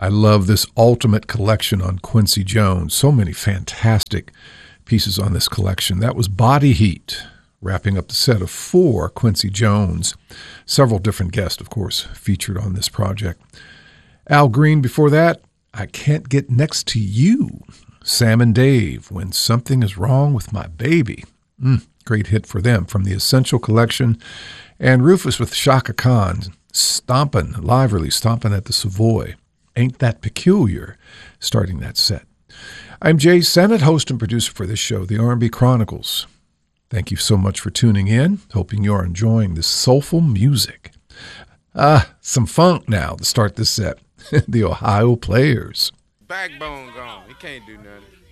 I love this ultimate collection on Quincy Jones. So many fantastic pieces on this collection. That was Body Heat, wrapping up the set of 4 Quincy Jones. Several different guests, of course, featured on this project. Al Green before that, I Can't Get Next to You. Sam and Dave, When Something Is Wrong with My Baby. Great hit for them from the Essential Collection. And Rufus with Shaka Khan, Stompin', live release, Stompin' at the Savoy. Ain't That Peculiar, starting that set. I'm Jay Sennett, host and producer for this show, The R&B Chronicles. Thank you so much for tuning in. Hoping you are enjoying this soulful music. Some funk now to start this set. The Ohio Players. Backbone gone. He can't do nothing.